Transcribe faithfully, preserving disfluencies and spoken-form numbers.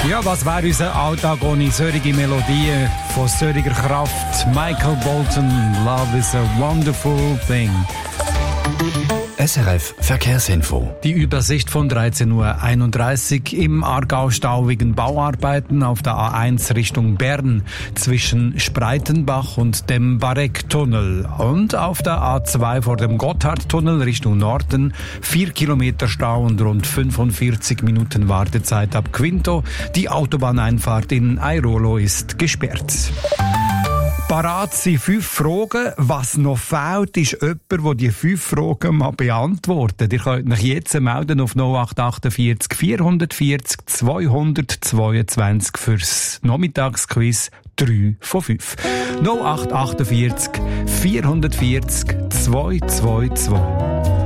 Ja, was wäre unser Alltag ohne solche Melodien von solcher Kraft? Michael Bolton, Love is a Wonderful Thing. S R F Verkehrsinfo. Die Übersicht von dreizehn Uhr einunddreißig im Aargau-Stau wegen Bauarbeiten auf der A eins Richtung Bern zwischen Spreitenbach und dem Bareck-Tunnel und auf der A zwei vor dem Gotthardtunnel Richtung Norden vier Kilometer Stau und rund fünfundvierzig Minuten Wartezeit ab Quinto. Die Autobahneinfahrt in Airolo ist gesperrt. Parat sind fünf Fragen. Was noch fehlt, ist jemand, der die fünf Fragen mal beantwortet. Ihr könnt euch jetzt melden auf null acht achtundvierzig vierhundertvierzig zweihundertzweiundzwanzig fürs Nachmittagsquiz drei von fünf. null acht achtundvierzig vierhundertvierzig zweihundertzweiundzwanzig.